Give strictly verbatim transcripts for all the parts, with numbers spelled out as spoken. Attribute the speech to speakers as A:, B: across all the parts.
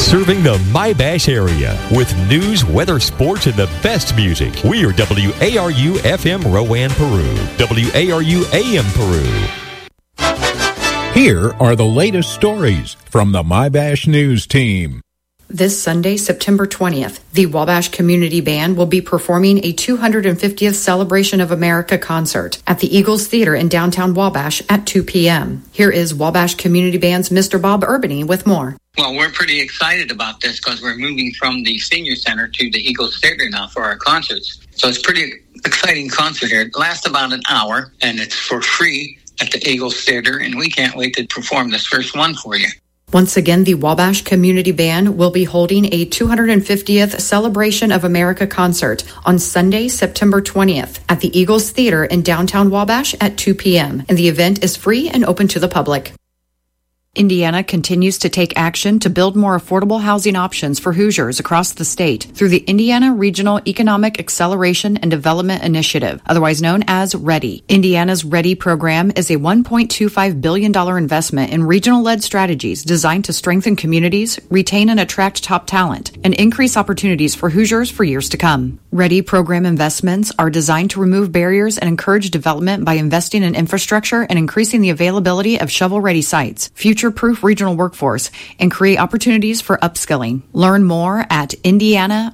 A: Serving the My-Bash area with news, weather, sports, and the best music. We are W A R U F M Rowan, Peru. W A R U A M Peru.
B: Here are the latest stories from the My-Bash News team.
C: This Sunday, September twentieth, the Wabash Community Band will be performing a two hundred fiftieth Celebration of America concert at the Eagles Theater in downtown Wabash at two p.m. Here is Wabash Community Band's Mister Bob Urbany with more.
D: Well, we're pretty excited about this because we're moving from the Senior Center to the Eagles Theater now for our concerts. So it's a pretty exciting concert here. It lasts about an hour, and it's for free at the Eagles Theater, and we can't wait to perform this first one for you.
C: Once again, the Wabash Community Band will be holding a two hundred fiftieth Celebration of America concert on Sunday, September twentieth at the Eagles Theater in downtown Wabash at two p.m. And the event is free and open to the public. Indiana continues to take action to build more affordable housing options for Hoosiers across the state through the Indiana Regional Economic Acceleration and Development Initiative, otherwise known as READY. Indiana's READY program is a one point two five billion dollars investment in regional-led strategies designed to strengthen communities, retain and attract top talent, and increase opportunities for Hoosiers for years to come. READY program investments are designed to remove barriers and encourage development by investing in infrastructure and increasing the availability of shovel-ready sites, future-proof regional workforce, and create opportunities for upskilling. Learn more at indiana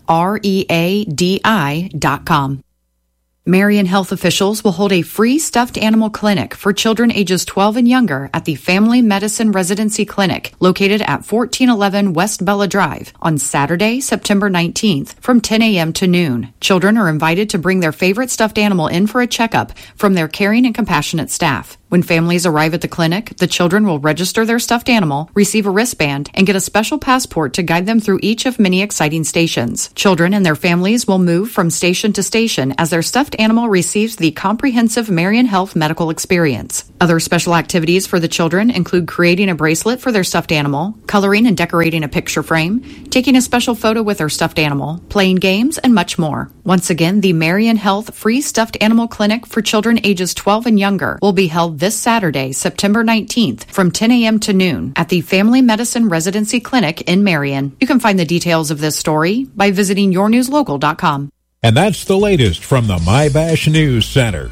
C: readi dot com. Marion Health officials will hold a free stuffed animal clinic for children ages twelve and younger at the Family Medicine Residency Clinic located at fourteen eleven West Bella Drive on Saturday, September nineteenth from ten a.m. to noon. Children are invited to bring their favorite stuffed animal in for a checkup from their caring and compassionate staff. When families arrive at the clinic, the children will register their stuffed animal, receive a wristband, and get a special passport to guide them through each of many exciting stations. Children and their families will move from station to station as their stuffed animal receives the comprehensive Marion Health medical experience. Other special activities for the children include creating a bracelet for their stuffed animal, coloring and decorating a picture frame, taking a special photo with their stuffed animal, playing games, and much more. Once again, the Marion Health Free Stuffed Animal Clinic for children ages twelve and younger will be held this Saturday, September nineteenth from ten a.m. to noon at the Family Medicine Residency Clinic in Marion. You can find the details of this story by visiting your news local dot com.
B: And that's the latest from the My-Bash News Center.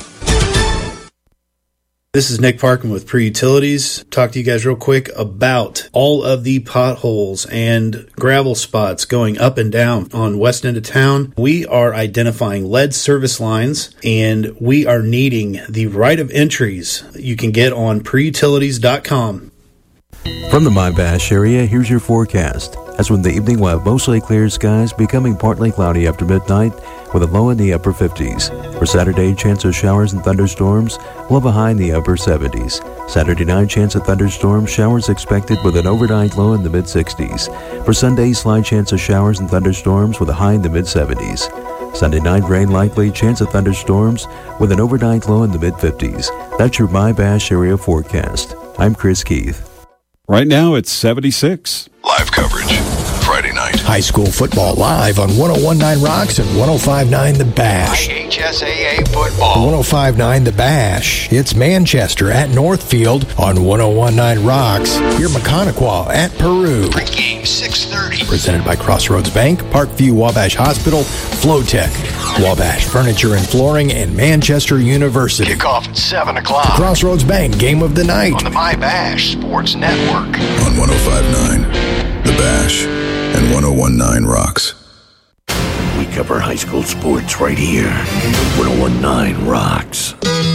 E: This is Nick Parkin with Pre Utilities. Talk to you guys real quick about all of the potholes and gravel spots going up and down on west end of town. We are identifying lead service lines, and we are needing the right of entries you can get on pre utilities dot com.
F: From the My-Bash area, here's your forecast. As when the evening will have mostly clear skies, becoming partly cloudy after midnight, with a low in the upper fifties. For Saturday, chance of showers and thunderstorms, will have a high in the upper seventies. Saturday night, chance of thunderstorms, showers expected with an overnight low in the mid-sixties. For Sunday, slight chance of showers and thunderstorms with a high in the mid-seventies. Sunday night, rain likely, chance of thunderstorms with an overnight low in the mid-fifties. That's your My-Bash area forecast. I'm Chris Keith.
G: Right now, it's seventy-six.
H: Live coverage, Friday night.
I: High school football live on one oh one point nine Rocks and one oh five point nine The Bash.
H: I H S A A football.
I: one oh five point nine The Bash. It's Manchester at Northfield on one oh one point nine Rocks. You're Mechaniqua at Peru.
H: Pregame six thirty.
I: Presented by Crossroads Bank, Parkview Wabash Hospital, Flowtech, Wabash Furniture and Flooring, and Manchester University.
H: Kickoff at seven o'clock.
I: Crossroads Bank Game of the Night.
H: On the My-Bash Sports Network.
J: On one oh five point nine The Bash and one oh one point nine Rocks.
K: We cover high school sports right here. one oh one point nine Rocks.